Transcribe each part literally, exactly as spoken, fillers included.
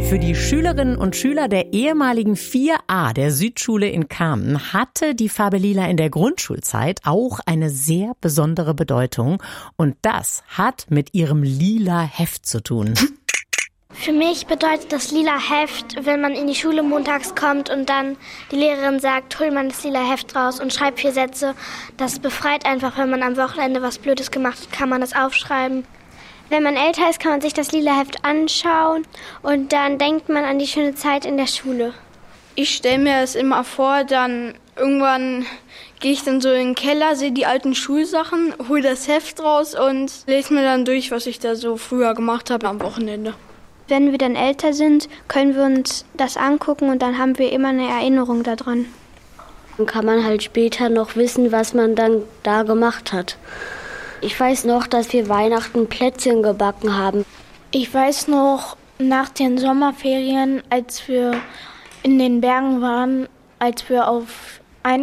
Für die Schülerinnen und Schüler der ehemaligen vier a der Südschule in Kamen hatte die Farbe Lila in der Grundschulzeit auch eine sehr besondere Bedeutung. Und das hat mit ihrem lila Heft zu tun. Für mich bedeutet das lila Heft, wenn man in die Schule montags kommt und dann die Lehrerin sagt, hol mal das lila Heft raus und schreib vier Sätze. Das befreit einfach, wenn man am Wochenende was Blödes gemacht hat, kann man das aufschreiben. Wenn man älter ist, kann man sich das lila Heft anschauen und dann denkt man an die schöne Zeit in der Schule. Ich stelle mir das immer vor, dann irgendwann gehe ich dann so in den Keller, sehe die alten Schulsachen, hole das Heft raus und lese mir dann durch, was ich da so früher gemacht habe am Wochenende. Wenn wir dann älter sind, können wir uns das angucken und dann haben wir immer eine Erinnerung daran. Dann kann man halt später noch wissen, was man dann da gemacht hat. Ich weiß noch, dass wir Weihnachten Plätzchen gebacken haben. Ich weiß noch, nach den Sommerferien, als wir in den Bergen waren, als wir auf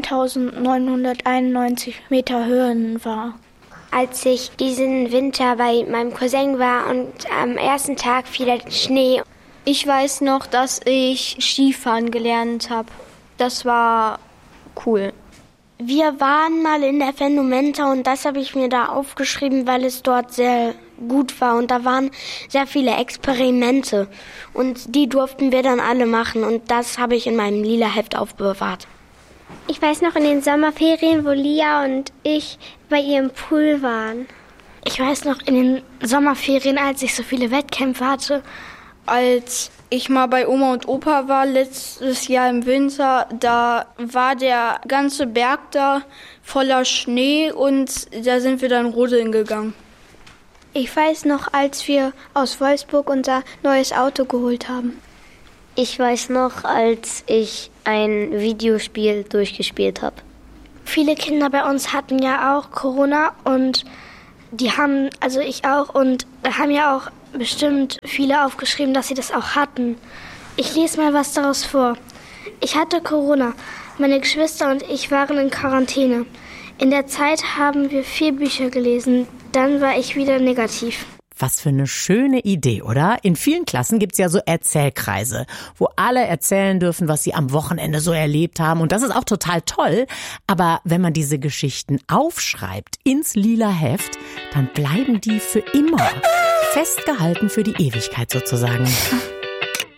eintausendneunhunderteinundneunzig Meter Höhe waren. Als ich diesen Winter bei meinem Cousin war und am ersten Tag fiel der Schnee. Ich weiß noch, dass ich Skifahren gelernt habe. Das war cool. Wir waren mal in der Phänomenta und das habe ich mir da aufgeschrieben, weil es dort sehr gut war. Und da waren sehr viele Experimente und die durften wir dann alle machen. Und das habe ich in meinem lila Heft aufbewahrt. Ich weiß noch in den Sommerferien, wo Lia und ich bei ihrem Pool waren. Ich weiß noch in den Sommerferien, als ich so viele Wettkämpfe hatte. Als ich mal bei Oma und Opa war, letztes Jahr im Winter, da war der ganze Berg da voller Schnee und da sind wir dann rodeln gegangen. Ich weiß noch, als wir aus Wolfsburg unser neues Auto geholt haben. Ich weiß noch, als ich ein Videospiel durchgespielt habe. Viele Kinder bei uns hatten ja auch Corona und die haben, also ich auch, und da haben ja auch bestimmt viele aufgeschrieben, dass sie das auch hatten. Ich lese mal was daraus vor. Ich hatte Corona. Meine Geschwister und ich waren in Quarantäne. In der Zeit haben wir vier Bücher gelesen. Dann war ich wieder negativ. Was für eine schöne Idee, oder? In vielen Klassen gibt's ja so Erzählkreise, wo alle erzählen dürfen, was sie am Wochenende so erlebt haben. Und das ist auch total toll. Aber wenn man diese Geschichten aufschreibt ins lila Heft, dann bleiben die für immer festgehalten für die Ewigkeit sozusagen.